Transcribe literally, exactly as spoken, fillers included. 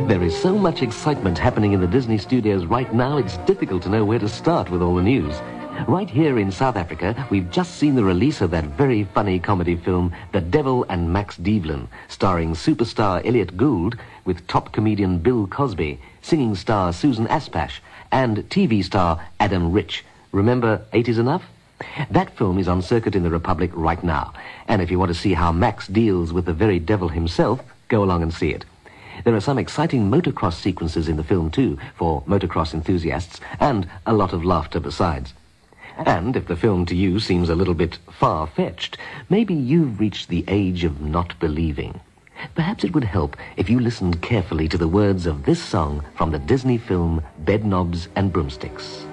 There is so much excitement happening in the Disney studios right now, it's difficult to know where to start with all the news. Right here in South Africa, we've just seen the release of that very funny comedy film, The Devil and Max Devlin, starring superstar Elliot Gould with top comedian Bill Cosby, singing star Susan Aspash, and T V star Adam Rich. Remember Eight Is Enough? That film is on circuit in the Republic right now, and if you want to see how Max deals with the very devil himself, go along and see it. There are some exciting motocross sequences in the film too, for motocross enthusiasts, and a lot of laughter besides. And if the film to you seems a little bed far-fetched, maybe you've reached the age of not believing. Perhaps it would help if you listened carefully to the words of this song from the Disney film Bedknobs and Broomsticks.